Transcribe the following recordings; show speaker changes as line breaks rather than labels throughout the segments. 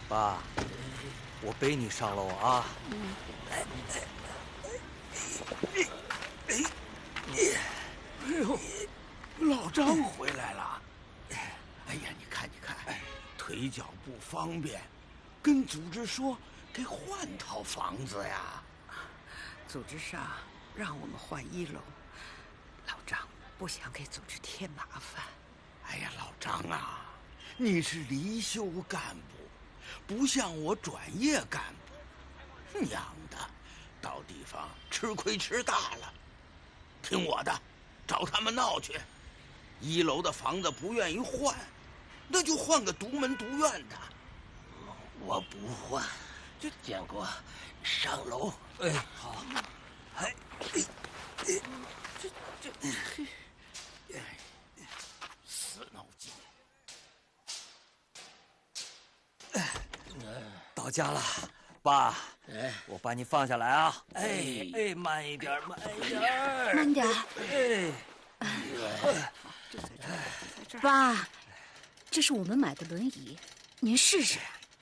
爸，我背你上楼啊。
哎呦，老张回来了。哎呀，你看，腿脚不方便，跟组织说给换套房子呀。
组织上让我们换1楼，老张不想给组织添麻烦。
哎呀，老张啊，你是离休干部，不像我转业干部，娘的，到地方吃亏吃大了。听我的，找他们闹去。1楼的房子不愿意换，那就换个独门独院的。
我不换，建国，上楼。
哎，好。哎，
死脑筋。
到家了，爸。我把你放下来啊！慢一点，慢一点，
慢点。爸，这是我们买的轮椅，您试试。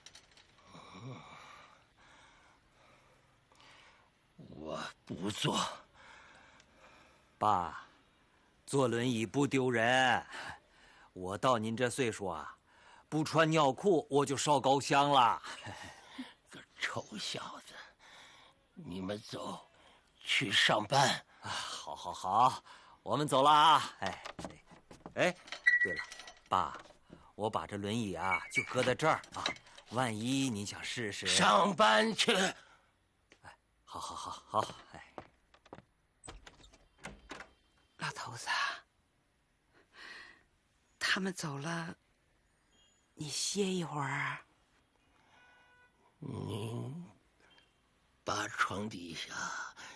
我不坐。
爸，坐轮椅不丢人。我到您这岁数啊，不穿尿裤我就烧高香了。
个臭小子，你们走，去上班。
好，我们走了啊。哎，对了，爸，我把这轮椅啊就搁在这儿啊，万一你想试试。
上班去。
好。
老头子，他们走了，你歇一会儿。
您把床底下